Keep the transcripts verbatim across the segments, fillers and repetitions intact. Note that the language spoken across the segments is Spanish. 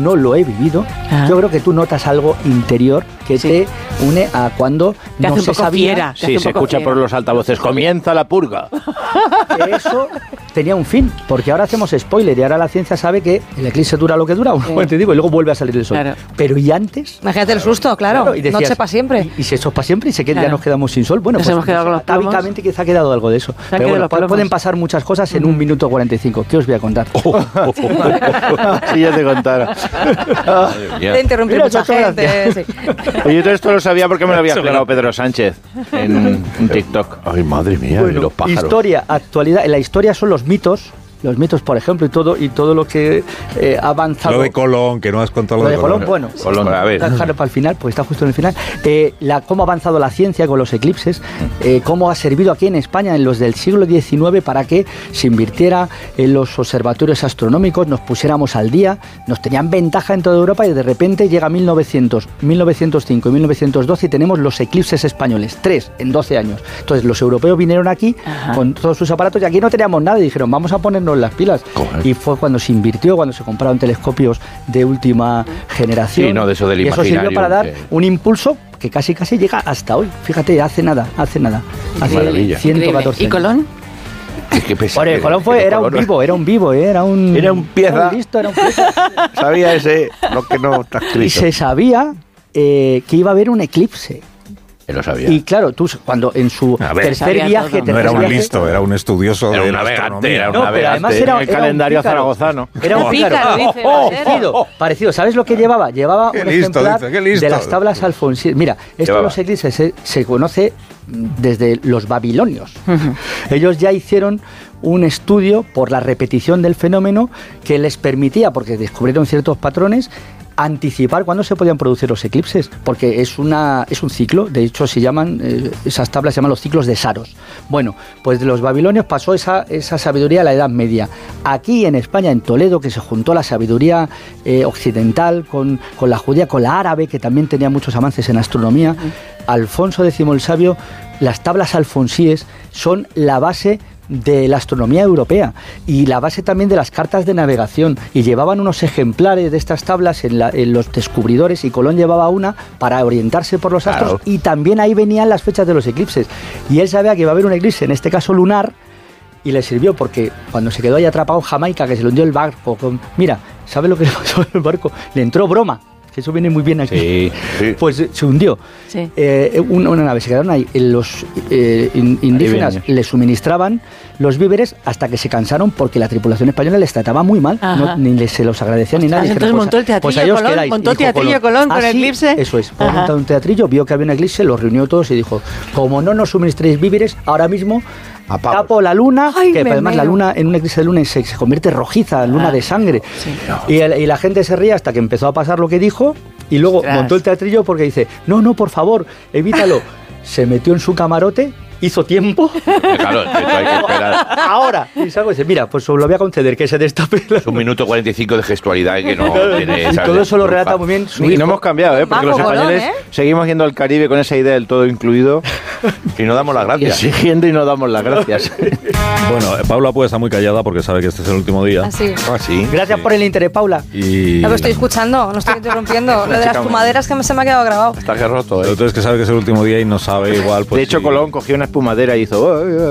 no lo he vivido, ah. yo creo que tú notas algo interior que sí. te une a cuando te no se sabía. Fiera, sí, se escucha fiera. Por los altavoces. Comienza la purga. Eso tenía un fin, porque ahora hacemos spoiler y ahora la ciencia sabe que el eclipse dura lo que dura, sí. bueno, te digo, y luego vuelve a salir el sol. Claro. Pero ¿y antes? Imagínate el susto, claro, claro y decías, noche para siempre. Y, y si eso es para siempre y se queda, claro. ya nos quedamos sin sol. Bueno, nos pues hemos quedado pues, atávicamente quizá ha quedado algo de eso. Pero bueno, pueden pasar muchas cosas en uh-huh. un minuto cuarenta y cinco. ¿Qué os voy a contar? Oh, oh, oh, oh. Sí, ya te contara. Te interrumpí mucha gente. Sí. Oye, todo esto lo sabía porque me lo había aclarado Pedro Sánchez en, en TikTok. Ay, madre mía, bueno, y los pájaros. Historia, actualidad. En la historia son los mitos. Los mitos, por ejemplo, y todo y todo lo que eh, ha avanzado. Lo de Colón, que no has contado lo, lo de Colón. Colón bueno, Colón, a ver. Dejarlo para el final, pues está justo en el final. Eh, la, cómo ha avanzado la ciencia con los eclipses, eh, cómo ha servido aquí en España en los del siglo diecinueve para que se invirtiera en los observatorios astronómicos, nos pusiéramos al día, nos tenían ventaja en toda Europa y de repente llega mil novecientos, mil novecientos cinco y mil novecientos doce y tenemos los eclipses españoles, tres en doce años. Entonces los europeos vinieron aquí Ajá. con todos sus aparatos y aquí no teníamos nada y dijeron, vamos a ponernos las pilas. Coger. Y fue cuando se invirtió, cuando se compraron telescopios de última generación. Sí, no, de eso del y eso sirvió para dar que... un impulso que casi casi llega hasta hoy. Fíjate, hace nada, hace nada. Hace maravilla. ciento catorce ¿Y Colón? Qué pesado. Bueno, Colón fue, era un vivo, era un vivo, ¿eh? era un... Era un pieza. Era un listo, era un pieza. Sabía ese, lo que no está escrito. Y se sabía eh, que iba a haber un eclipse. Él lo sabía. Y claro, tú cuando en su ver, tercer viaje... No era un viaje, listo, era un estudioso era de un la navegante, era un no, navegante. Pero además era, el era calendario zaragozano. Era un pícaro. pícaro dice, oh, parecido, parecido. ¿Sabes lo que llevaba? Llevaba qué un listo, ejemplar dice, qué listo. de las tablas alfonsíes. Mira, esto de los eclipses se, se conoce desde los babilonios. Uh-huh. Ellos ya hicieron un estudio por la repetición del fenómeno que les permitía, porque descubrieron ciertos patrones, anticipar cuándo se podían producir los eclipses, porque es una es un ciclo, de hecho se llaman, eh, esas tablas se llaman los ciclos de Saros. Bueno, pues de los babilonios pasó esa, esa sabiduría a la Edad Media. Aquí en España, en Toledo, que se juntó la sabiduría eh, occidental con, con la judía, con la árabe, que también tenía muchos avances en astronomía, uh-huh. Alfonso X el Sabio, las tablas alfonsíes son la base de la astronomía europea y la base también de las cartas de navegación, y llevaban unos ejemplares de estas tablas en, la, en los descubridores, y Colón llevaba una para orientarse por los astros, claro. Y también ahí venían las fechas de los eclipses, y él sabía que iba a haber un eclipse, en este caso lunar, y le sirvió porque cuando se quedó ahí atrapado en Jamaica, que se le hundió el barco, con, mira, ¿sabe lo que le pasó al barco? Le entró broma. Eso viene muy bien aquí. Sí, sí. Pues se hundió. Sí. Eh, una, una nave, se quedaron ahí. Los eh, in, indígenas le suministraban los víveres hasta que se cansaron porque la tripulación española les trataba muy mal. No, ni les, se los agradecía ni nada. Entonces dijeron, montó el teatrillo pues Colón, quedáis. montó el teatrillo Colón con el eclipse. Eso es. Fue montado un teatrillo, vio que había un eclipse, los reunió todos y dijo, como no nos suministréis víveres, ahora mismo Apago. tapo la luna, Ay, que además meo. La luna en un eclipse de luna se, se convierte rojiza, luna ah, de sangre. Sí. Y, el, y la gente se ría hasta que empezó a pasar lo que dijo, y luego Tras. montó el teatrillo porque dice, no, no, por favor, evítalo. Se metió en su camarote, hizo tiempo. Claro, esto hay que esperar. Ahora, y salgo y dice, mira, pues os lo voy a conceder, que se destape. Es un minuto cuarenta y cinco de gestualidad que no tiene... Y ¿sabes? Todo eso lo relata muy bien su Y hijo. no hemos cambiado, ¿eh? Porque Bajo los españoles Colón, ¿eh? seguimos yendo al Caribe con esa idea del todo incluido y no damos las gracias. Y siguiendo y no damos las gracias. Bueno, Paula pues está muy callada porque sabe que este es el último día. ¿Ah, sí? Ah, sí. Gracias sí. por el interés, Paula. Y... Lo estoy escuchando, no estoy interrumpiendo. Lo de las fumaderas que se me ha quedado grabado. Está que roto, ¿eh? Entonces que sabe que es el último día y no sabe igual... Pues, de hecho, si... Colón cogió una espumadera y hizo...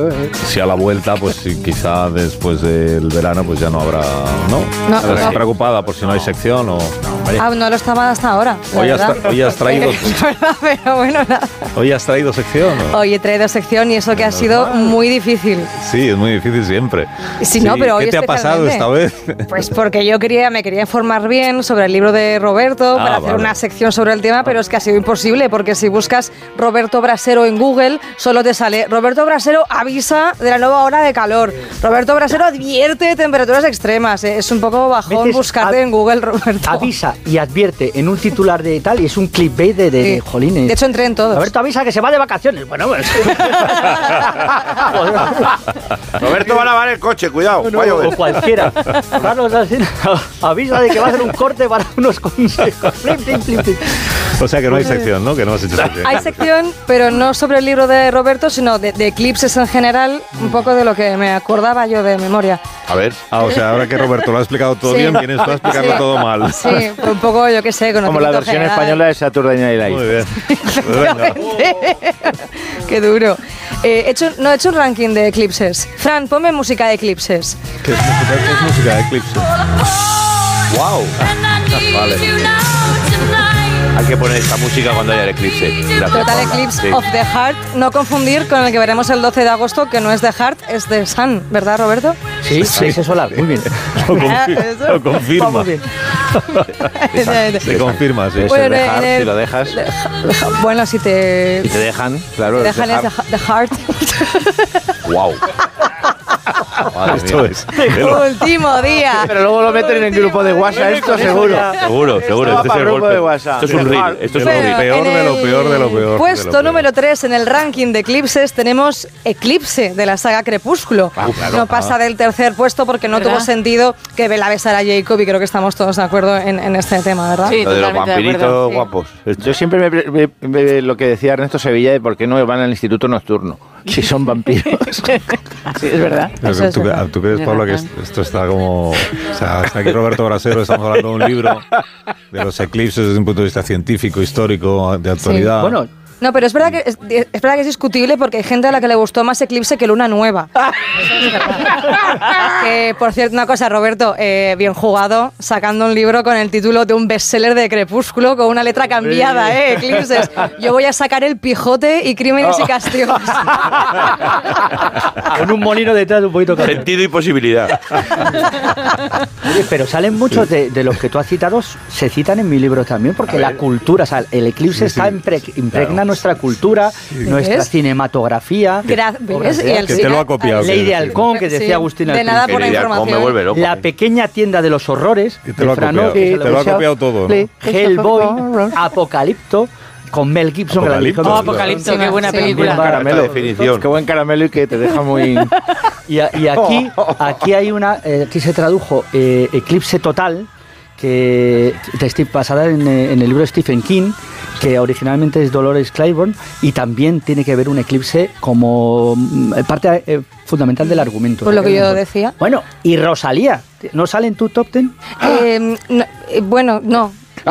Si a la vuelta, pues si quizá después del verano, pues ya no habrá... ¿No? No, ¿Estás no. preocupada por si no hay sección o...? No, ah, no lo estaba hasta ahora. Hoy has, tra- hoy has traído... Es verdad, pero bueno, nada. ¿Hoy has traído sección? ¿O? Hoy he traído sección y eso que ha sido muy difícil. Sí, es muy difícil siempre. Sí, no, pero hoy ¿qué te ha pasado esta vez? Pues porque yo quería, me quería informar bien sobre el libro de Roberto, ah, para hacer vale. una sección sobre el tema, pero es que ha sido imposible, porque si buscas Roberto Brasero en Google, solo te sale Roberto Brasero avisa de la nueva ola de calor. Roberto Brasero advierte de temperaturas extremas. Es un poco bajón buscarte en Google, Roberto. Avisa y advierte en un titular de tal, y es un clickbait de, de, sí. de jolines. De hecho, entré en todos. Roberto avisa que se va de vacaciones. Bueno, pues... Roberto va a lavar el coche, cuidado. No, o cualquiera. Carlos Alsina avisa de que va a hacer un corte para unos consejos. Plim, plim, plim, plim. O sea que no hay sección, ¿no? Que no has hecho sección. Hay sección, pero no sobre el libro de Roberto, sino de, de eclipses en general, un poco de lo que me acordaba yo de memoria. A ver. Ah, o sea, ahora que Roberto lo ha explicado todo sí. bien, vienes tú a explicarlo sí. todo mal. Sí, pues un poco, yo qué sé, como la versión general. española de Saturday Night Live. Muy bien. Qué duro. Eh, he hecho, no he hecho un ranking de eclipses. Fran, ponme música de eclipses. ¿Qué es música, ¿Qué es música de eclipse? ¡Wow! Vale. Hay que poner esta música cuando haya el eclipse. Gracias, Total Eclipse sí. of the Heart. No confundir con el que veremos el doce de agosto, que no es de Heart, es de Sun, ¿verdad, Roberto? Sí, sí, es solar. Muy bien. Lo, confi lo confirma. Muy bien. Se, se confirma, sí. Bueno, dejar, el, si lo dejas. Deja, bueno, si te... Si te dejan, claro. Te dejan es de Heart. Wow. Esto es. Último día. Pero luego lo meten en el grupo de WhatsApp, esto seguro. Seguro, seguro. Esto, este es el grupo de WhatsApp. Esto es un reel. Esto es lo peor de lo peor de lo peor. Puesto número tres en el ranking de eclipses tenemos Eclipse de la saga Crepúsculo. Ah, claro. No pasa del tercer puesto porque no ¿verdad? Tuvo sentido que Bella besara a Jacob y creo que estamos todos de acuerdo en, en este tema, ¿verdad? Sí, lo de los vampiritos guapos. Sí. Yo siempre me, me, me, lo que decía Ernesto Sevilla de por qué no van al instituto nocturno. Si son vampiros. Sí, es verdad. Pero ¿tú, ¿Tú, ¿Tú crees, Pablo, que esto está como... O sea, está aquí Roberto Brasero, estamos hablando de un libro de los eclipses desde un punto de vista científico, histórico, de actualidad. Sí. Bueno... No, pero es verdad, que es, es verdad que es discutible porque hay gente a la que le gustó más Eclipse que Luna Nueva. Que, por cierto, una cosa, Roberto, eh, bien jugado, sacando un libro con el título de un bestseller de Crepúsculo con una letra cambiada, ¿eh? Eclipses. Yo voy a sacar El Quijote y Crímenes oh. y Castigos. Con un molino detrás de un poquito de sentido y posibilidad. Oye, pero salen muchos de, de los que tú has citado, se citan en mi libro también, porque la cultura, o sea, el eclipse sí, está sí. impregna claro. nuestra cultura, sí. nuestra ¿ves? Cinematografía. Gra ¿ves? Y el que te lo ha copiado. Ley de Halcón, que decía sí. Agustín de nada por la información. Me vuelve loco. La pequeña tienda de los horrores. Que te lo ha copiado, te lo ha copiado todo. ¿No? Hellboy, Apocalipto. Con Mel Gibson. Apocalipto, que la oh, Apocalipto sí, qué buena sí, película. Caramelo, definición. Qué buen caramelo y que te deja muy... y, y aquí, aquí hay una, eh, aquí se tradujo eh, Eclipse Total, que de, basada en, en el libro de Stephen King, que originalmente es Dolores Claiborne, y también tiene que ver un eclipse como parte eh, fundamental del argumento. Por lo que yo decía. Bueno, y Rosalía, ¿no sale en tu top ten? Eh, no, eh, bueno, no.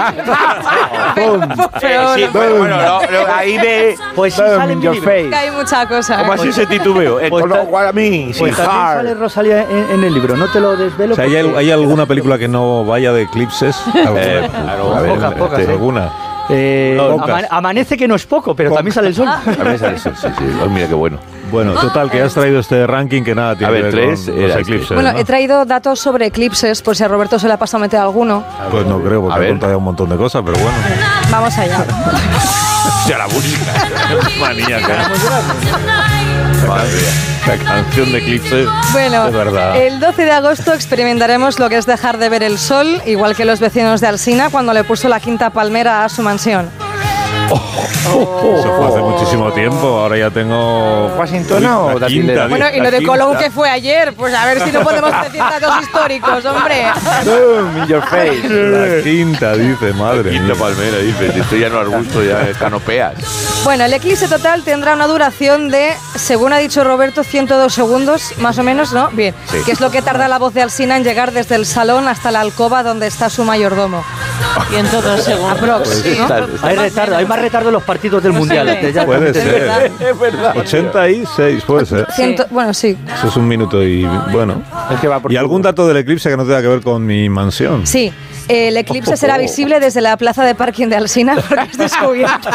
Pero, sí, bueno, bueno no, no, ahí ve pues sí sale en your face. Hay mucha cosa. ¿Cómo así ese titubeo? El pues a mí, pues también sale Rosalía en, en el libro, no te lo desvelo. O sea, ¿hay, ¿hay alguna película que no vaya de eclipses? Eh, claro, a ver, pocas, pocas. ¿sí? ¿Alguna? Eh, ama amanece que no es poco, pero pocas. También sale el sol. También sale el sol, sí, sí. Oh, mira qué bueno. Bueno, total, que has traído este ranking que nada tiene a ver, que ver tres, con los eclipses. Bueno, ¿no? he traído datos sobre eclipses, por si a Roberto se le ha pasado a meter alguno. Pues no creo, porque ha contado un montón de cosas, pero bueno. Vamos allá. Ya la música. Maníaca. Madre mía. La canción de Eclipse. Bueno, es verdad. El doce de agosto experimentaremos lo que es dejar de ver el sol, igual que los vecinos de Alsina cuando le puso la quinta palmera a su mansión. Oh, oh, oh, Eso fue hace muchísimo tiempo. Ahora ya tengo. ¿Washington o la quinta? Bueno, y lo de Colón que fue ayer. Pues a ver si no podemos decir datos históricos, hombre. Boom, in your face. La quinta, dice, madre. La quinta palmera, dice. Esto ya no arbusto, ya canopeas. Bueno, el eclipse total tendrá una duración de, según ha dicho Roberto, ciento dos segundos, más o menos, ¿no? Bien. Sí. Que es lo que tarda la voz de Alsina en llegar desde el salón hasta la alcoba donde está su mayordomo. ciento dos segundos. Aprox, pues, ¿no? Hay retardo, hay más retardo en los partidos del no Mundial. Sé, ya puede ser. Es verdad. Es verdad. ochenta y seis, puede ser. Sí. Bueno, sí. Eso es un minuto y bueno. Es que va por ¿Y algún dato del eclipse que no tenga que ver con mi mansión? Sí. El eclipse oh, oh, oh. será visible desde la plaza de parking de Alsina porque es descubierto.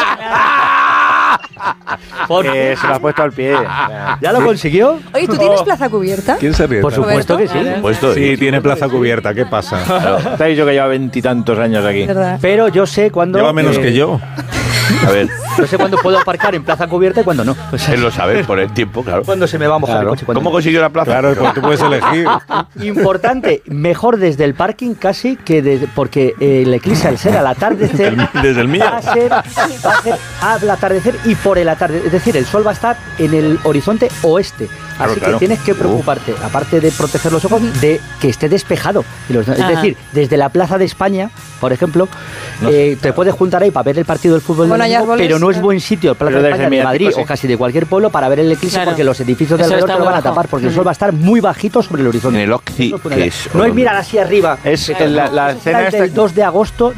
Porque se lo ha puesto al pie. ¿Ya lo consiguió? Oye, ¿tú tienes plaza cubierta? ¿Quién se ríe? Por supuesto que sí. Puesto, sí, tiene plaza cubierta. ¿Qué pasa? Claro. Te he dicho que lleva veintitantos años aquí. Pero yo sé cuándo... Lleva menos eh, que yo. A ver. No sé cuándo puedo aparcar en plaza cubierta y cuándo no. Pues él lo sabe por el tiempo, claro. Cuándo se me va a mojar claro. el coche. ¿Cómo no? consiguió la plaza? Claro, pues tú puedes elegir. Importante, mejor desde el parking casi que desde, porque eh, el eclipse al ser al atardecer desde el mío va a ser, va a ser al atardecer y por el atardecer, es decir, el sol va a estar en el horizonte oeste. Claro, Así claro. que tienes que preocuparte, uh. aparte de proteger los ojos, de que esté despejado. Es Ajá. decir, desde la Plaza de España, por ejemplo, no eh, sé, te puedes juntar ahí para ver el partido del fútbol bueno, del domingo, pero no es buen sitio, Plaza de España de Madrid o casi de cualquier pueblo para ver el eclipse claro. porque los edificios de alrededor te lo van a tapar, porque uh-huh. el sol va a estar muy bajito sobre el horizonte. En el Occi, que es, no es mirar así arriba. Es la, la no, escena esta del dos de agosto